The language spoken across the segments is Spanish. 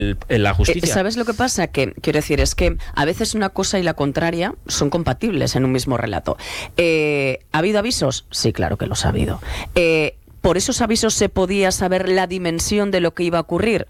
la justicia. ¿Sabes lo que pasa? Que quiero decir, es que a veces una cosa y la contraria son compatibles en un mismo relato. ¿Ha habido avisos? Sí, claro que los ha habido. ¿Por esos avisos se podía saber la dimensión de lo que iba a ocurrir?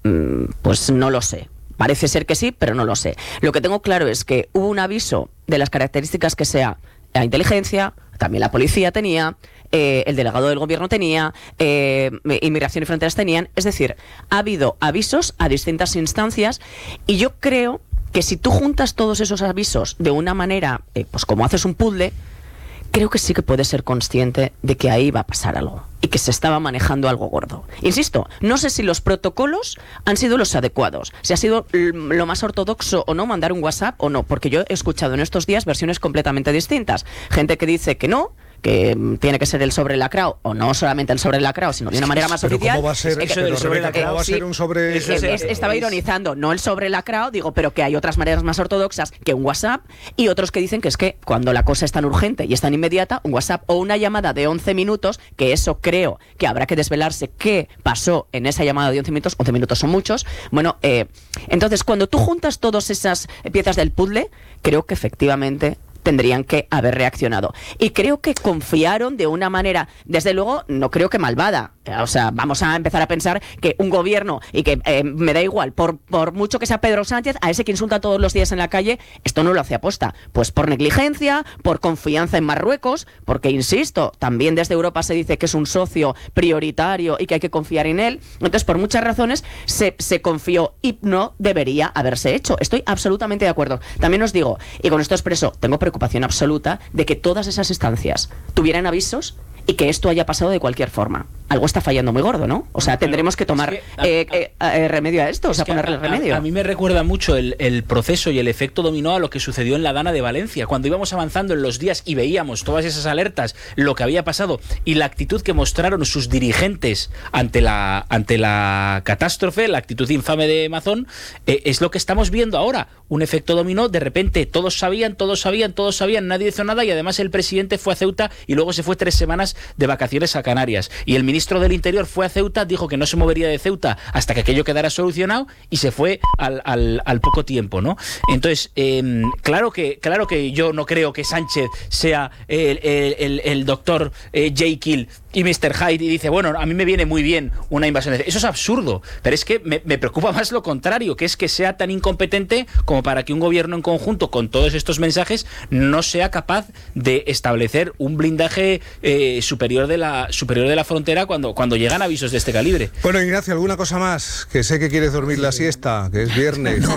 Pues no lo sé. Parece ser que sí, pero no lo sé. Lo que tengo claro es que hubo un aviso de las características que sea la inteligencia, también la policía tenía, el delegado del gobierno tenía, Inmigración y Fronteras tenían. Es decir, ha habido avisos a distintas instancias y yo creo que si tú juntas todos esos avisos de una manera, pues como haces un puzzle, creo que sí que puedes ser consciente de que ahí va a pasar algo y que se estaba manejando algo gordo. Insisto, no sé si los protocolos han sido los adecuados, si ha sido lo más ortodoxo o no mandar un WhatsApp o no, porque yo he escuchado en estos días versiones completamente distintas. Gente que dice que no, que tiene que ser el sobre lacrao, o no solamente el sobre lacrao, sino de una manera más oficial. ¿Cómo va a ser eso del sobre lacrao? ¿Cómo va a ser un sobre? Estaba ironizando, no el sobre lacrao, digo, pero que hay otras maneras más ortodoxas que un WhatsApp, y otros que dicen que es que cuando la cosa es tan urgente y es tan inmediata, un WhatsApp o una llamada de 11 minutos, que eso creo que habrá que desvelarse qué pasó en esa llamada de 11 minutos son muchos. Bueno, entonces cuando tú juntas todas esas piezas del puzzle, creo que efectivamente tendrían que haber reaccionado. Y creo que confiaron de una manera, desde luego, no creo que malvada. O sea, vamos a empezar a pensar que un gobierno, y que me da igual, por mucho que sea Pedro Sánchez, a ese que insulta todos los días en la calle, esto no lo hace aposta. Pues por negligencia, por confianza en Marruecos, porque, insisto, también desde Europa se dice que es un socio prioritario y que hay que confiar en él. Entonces, por muchas razones, se confió y no debería haberse hecho. Estoy absolutamente de acuerdo. También os digo, y con esto expreso, tengo preocupación absoluta de que todas esas instancias tuvieran avisos y que esto haya pasado de cualquier forma. Algo está fallando muy gordo, ¿no? O sea, tendremos que tomar remedio a esto, o sea, ponerle remedio. A mí me recuerda mucho el proceso y el efecto dominó a lo que sucedió en la Dana de Valencia, cuando íbamos avanzando en los días y veíamos todas esas alertas, lo que había pasado y la actitud que mostraron sus dirigentes ante la catástrofe, la actitud infame de Mazón, es lo que estamos viendo ahora. Un efecto dominó, de repente todos sabían, nadie hizo nada, y además el presidente fue a Ceuta y luego se fue 3 semanas de vacaciones a Canarias. Y el ministro del Interior fue a Ceuta, dijo que no se movería de Ceuta hasta que aquello quedara solucionado y se fue al poco tiempo, ¿no? Entonces, claro que yo no creo que Sánchez sea el doctor Jekyll y Mr. Hyde y dice, bueno, a mí me viene muy bien una invasión. Eso es absurdo, pero es que me preocupa más lo contrario, que es que sea tan incompetente como para que un gobierno en conjunto con todos estos mensajes no sea capaz de establecer un blindaje superior de la frontera cuando llegan avisos de este calibre. Bueno, Ignacio, ¿alguna cosa más? Que sé que quieres dormir la siesta, que es viernes. No,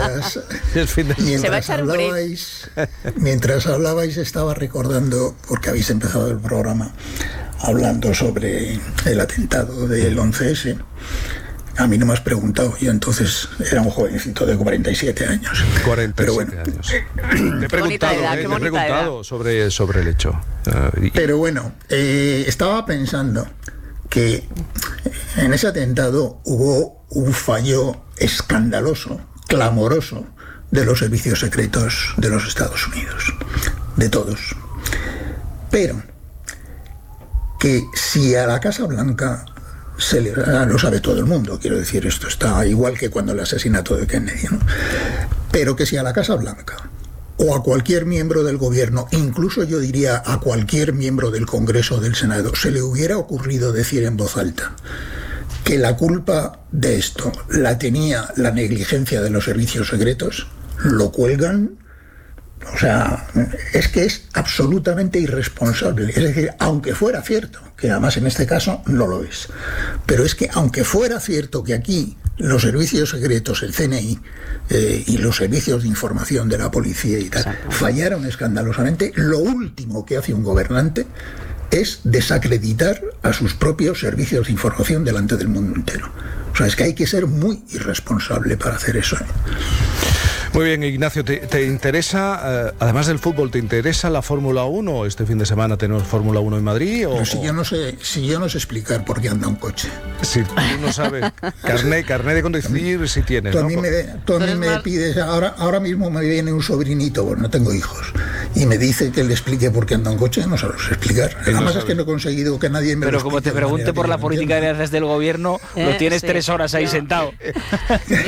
mientras hablabais estaba recordando, porque habéis empezado el programa hablando sobre el atentado del 11S. A mí no me has preguntado, yo entonces era un jovencito de 47 años. 47 pero bueno, años. Te he preguntado sobre el hecho. Pero bueno, estaba pensando que en ese atentado hubo un fallo escandaloso, clamoroso, de los servicios secretos de los Estados Unidos, de todos. Pero que si a la Casa Blanca lo sabe todo el mundo, quiero decir, esto está igual que cuando el asesinato de Kennedy, ¿no? Pero que si a la Casa Blanca o a cualquier miembro del gobierno, incluso yo diría a cualquier miembro del Congreso o del Senado, se le hubiera ocurrido decir en voz alta que la culpa de esto la tenía la negligencia de los servicios secretos, lo cuelgan. O sea, es que es absolutamente irresponsable. Es decir, aunque fuera cierto, que además en este caso no lo es, pero es que aunque fuera cierto que aquí los servicios secretos, el CNI y los servicios de información de la policía y tal, fallaron escandalosamente, lo último que hace un gobernante es desacreditar a sus propios servicios de información delante del mundo entero. O sea, es que hay que ser muy irresponsable para hacer eso. Muy bien, Ignacio, ¿te interesa, además del fútbol, te interesa la Fórmula 1? ¿Este fin de semana tenemos Fórmula 1 en Madrid? Pero si yo no sé explicar por qué anda un coche. Si tú no sabes, carné de conducir si tienes, tú ¿no? a mí me pides, ahora mismo me viene un sobrinito, bueno, no tengo hijos, y me dice que le explique por qué ando en coche, no sabes explicar. Además es que no he conseguido que nadie me Pero lo como te explique de pregunte manera por que la yo lo política de entienda. viajes del gobierno, lo tienes Sí. 3 horas ahí sentado.